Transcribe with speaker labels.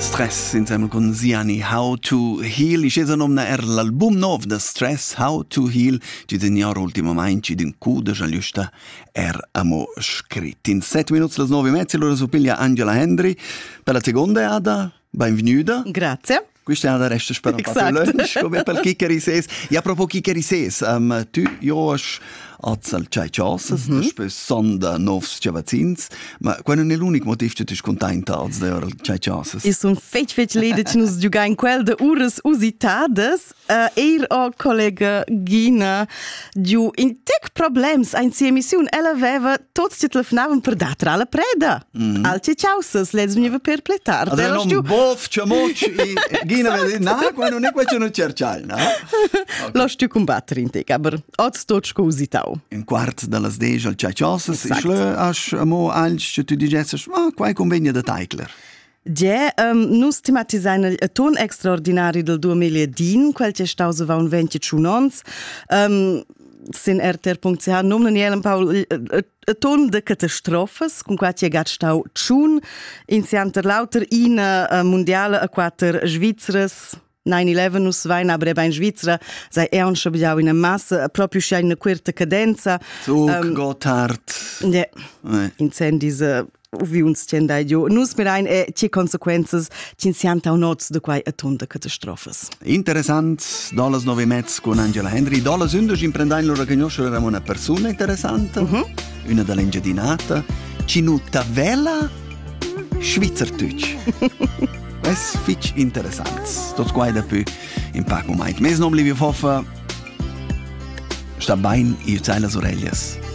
Speaker 1: Stress insieme con Ziani, How to Heal. Isce a nomna l'album nov da Stress, How to Heal, ci denior ultimamente ci din cuda giusta amo scritto. In 7 minuti las 9:30 l'ora supiglia Angela Henry per la seconda Ada. Benvenuta.
Speaker 2: Grazie.
Speaker 1: Questa è la resta spero un po' più lunch, come per Chicheri Ses. E a propos Chicheri Ses, tu io al Chai Chasses, després son da novs chavazins, ma quello non è l'unico motivo che ti scontenta als da al Chai Chasses.
Speaker 2: E son fetch lede che nos giuga in quel de ures usitades, o collega Gina giu in tec problems a insia emissione, ella aveva tots che telefonaven per datra alla preda. Al Chai Chasses, leds veniva per pletar.
Speaker 1: Allora non bof, chamoch, Gina vede, no, quello non è quello che non cercai, no?
Speaker 2: Lo stu combattere in tec, aber oz tots co usitau.
Speaker 1: Un quart dallas 10 al Chai Chasses, e schle as amo als che tu digesses, ma quai convegna da Teigler.
Speaker 2: Ja, nus tematisain il ton extraordinari del 2010, quel che stau se va un 20 chunons, sin rtr.ch nomnen jelen Paul il ton de catastrofes, con qua che gat stau chun, insianter lauter ina mondiale a quater Svizres, 9/11 nus vain aber in Svizzera sei un schabiau in massa proprio scia in una quarta cadenza
Speaker 1: Gotthard
Speaker 2: ja incendis vi uns tendai io nus mir ein che consequences cincianta nots de quai atonda catastrofes
Speaker 1: interessant dollas 9:30 con Angela Henry dollas undos imprendain lo riconoscere una persona interessante una da l'engedinata cinuta vela schweizerdeutsch. Es fitch interessant. Tot quai da più in pac moment. Mes non blivi foffa sta bain i zeilas orellas.